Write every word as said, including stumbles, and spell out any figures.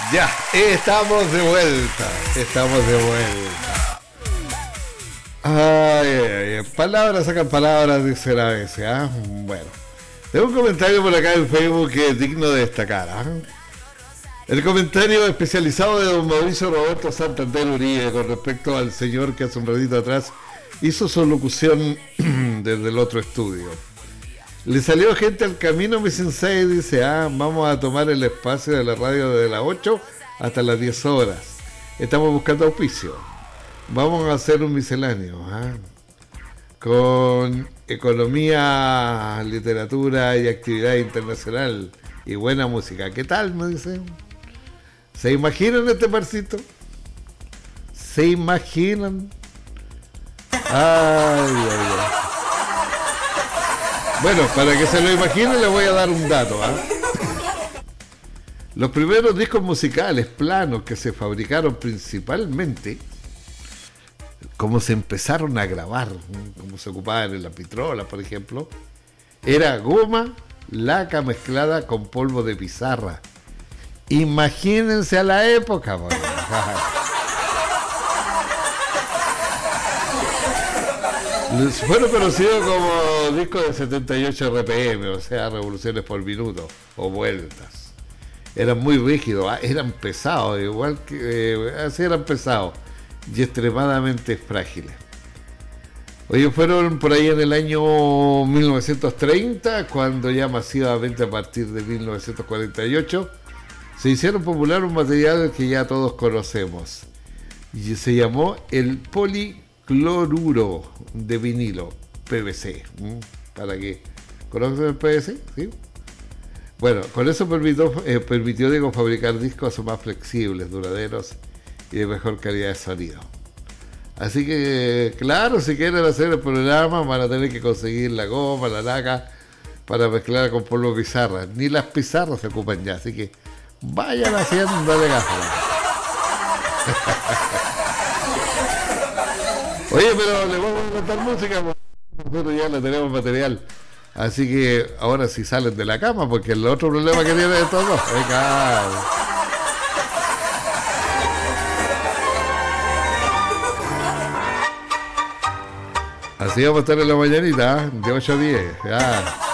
Ya, estamos de vuelta. Estamos de vuelta. Ay, ay, ay. Palabras sacan palabras, dice la veces, ¿ah? Bueno. Tengo un comentario por acá en Facebook que es digno de destacar, ¿ah? El comentario especializado de don Mauricio Roberto Santander Uribe con respecto al señor que hace un ratito atrás hizo su locución desde el otro estudio. Le salió gente al camino, mi sensei, dice, ah, vamos a tomar el espacio de la radio desde las ocho hasta las diez horas. Estamos buscando auspicio. Vamos a hacer un misceláneo, ¿ah? Con economía, literatura y actividad internacional y buena música. ¿Qué tal? Me dicen. ¿Se imaginan este parcito? ¿Se imaginan? Ay, ay, ay. Bueno, para que se lo imaginen les voy a dar un dato, ¿ah? Los primeros discos musicales planos que se fabricaron principalmente, como se empezaron a grabar, como se ocupaban en la pitrola, por ejemplo, era goma, laca mezclada con polvo de pizarra. Imagínense a la época, bueno. Fueron conocidos como discos de setenta y ocho R P M, o sea, revoluciones por minuto o vueltas. Eran muy rígidos, eran pesados, igual que eh, así eran pesados y extremadamente frágiles. Oye, fueron por ahí en el año mil novecientos treinta, cuando ya masivamente a partir de mil novecientos cuarenta y ocho se hicieron popular un material que ya todos conocemos y se llamó el policloruro de vinilo, P V C. ¿Mm? ¿Para qué? ¿Conocen el P V C? ¿Sí? Bueno, con eso permitió, eh, permitió digo, fabricar discos más flexibles, duraderos y de mejor calidad de sonido. Así que, claro, si quieren hacer el programa van a tener que conseguir la goma, la laca para mezclar con polvo de pizarra. Ni las pizarras se ocupan ya, así que vayan haciéndole gasto. Oye, pero le vamos a cantar música, nosotros ya le tenemos material. Así que ahora sí salen de la cama, porque el otro problema que tienen estos dos. Venga. Así vamos a estar en la mañanita, ¿eh? De ocho a diez. Ya.